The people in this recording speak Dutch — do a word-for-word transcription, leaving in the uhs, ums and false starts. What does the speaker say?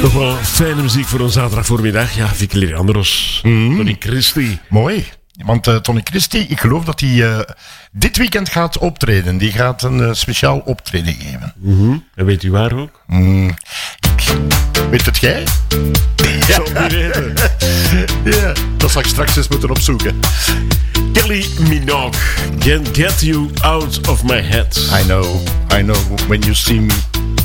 Nog wel fijne muziek voor een zaterdag voormiddag. Ja, Vicky Leandros, mm. Tony Christie. Mooi. Want uh, Tony Christie, ik geloof dat hij uh, dit weekend gaat optreden. Die gaat een uh, speciaal optreden geven. Mm-hmm. En weet u waar ook? Mm. Weet het jij? Ik zal het niet weten. Ja, dat zal ik straks eens moeten opzoeken. Kylie Minogue, Can't Get You Out of My Head. I know, I know, when you see me